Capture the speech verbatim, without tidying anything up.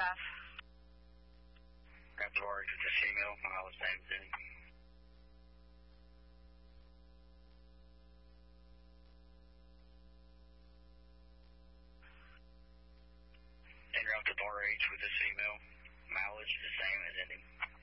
five. Got the bar H with this email. Mileage same as ending. En route to bar H with this email. Mileage the same as ending.